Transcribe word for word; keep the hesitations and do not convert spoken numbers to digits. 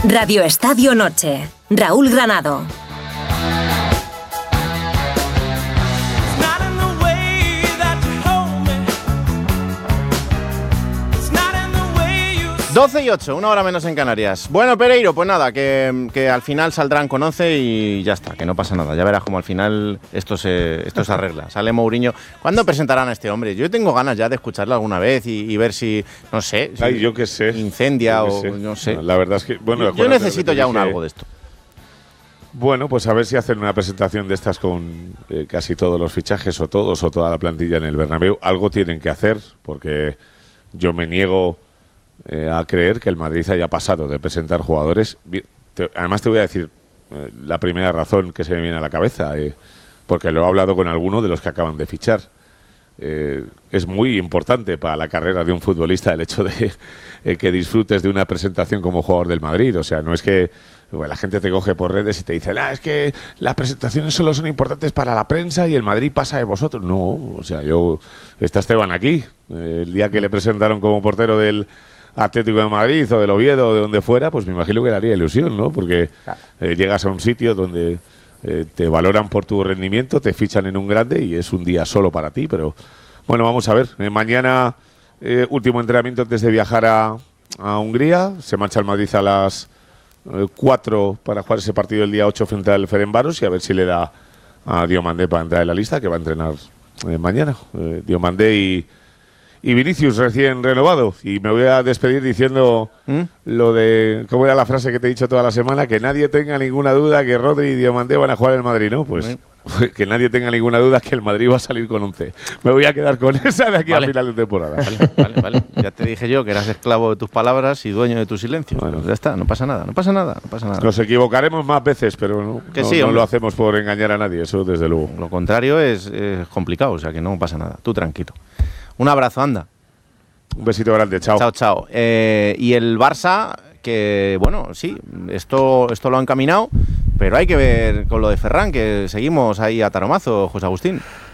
Radio Estadio Noche. Raúl Granado. doce y ocho, una hora menos en Canarias. Bueno, Pereiro, pues nada, que, que al final saldrán con once y ya está, que no pasa nada. Ya verás como al final esto se, esto se arregla. Sale Mourinho. ¿Cuándo presentarán a este hombre? Yo tengo ganas ya de escucharlo alguna vez y, y ver si, no sé, si Ay, yo qué sé. incendia yo o sé. no sé. La verdad es que, bueno, yo, yo necesito ya un algo de esto. Bueno, pues a ver si hacen una presentación de estas con eh, casi todos los fichajes o todos o toda la plantilla en el Bernabéu. Algo tienen que hacer, porque yo me niego Eh, a creer que el Madrid haya pasado de presentar jugadores. Te, además te voy a decir eh, la primera razón que se me viene a la cabeza, eh, porque lo he hablado con alguno de los que acaban de fichar. Eh, es muy importante para la carrera de un futbolista el hecho de eh, que disfrutes de una presentación como jugador del Madrid. O sea, no es que bueno, la gente te coge por redes y te dice, ah, es que las presentaciones solo son importantes para la prensa y el Madrid pasa de vosotros. No, o sea, yo, está Esteban aquí, eh, el día que le presentaron como portero del Atlético de Madrid o del Oviedo o de donde fuera, pues me imagino que le haría ilusión, ¿no? Porque eh, llegas a un sitio donde eh, te valoran por tu rendimiento, te fichan en un grande y es un día solo para ti, pero bueno, vamos a ver. Eh, mañana, eh, último entrenamiento antes de viajar a, a Hungría, se marcha el Madrid a las eh, cuatro para jugar ese partido el día ocho frente al Ferencváros y a ver si le da a Diomandé para entrar en la lista, que va a entrenar eh, mañana. Eh, Diomandé y Y Vinicius recién renovado. Y me voy a despedir diciendo ¿Mm? lo de, ¿cómo era la frase que te he dicho toda la semana? Que nadie tenga ninguna duda que Rodri y Diomandé van a jugar en el Madrid, ¿no? Pues ¿Sí? que nadie tenga ninguna duda que el Madrid va a salir con once. Me voy a quedar con esa de aquí vale. a final de temporada. Vale, vale, vale. Ya te dije yo que eras esclavo de tus palabras y dueño de tu silencio. Bueno, ya está, no pasa nada, no pasa nada, no pasa nada. Nos equivocaremos más veces, pero no, que no, sí, no lo hacemos por engañar a nadie, eso desde luego. Lo contrario es, es complicado, o sea que no pasa nada. Tú tranquilo. Un abrazo, anda. Un besito grande, chao. Chao, chao. Eh, y el Barça, que bueno, sí, esto, esto lo ha encaminado, pero hay que ver con lo de Ferran, que seguimos ahí a taromazo, José Agustín.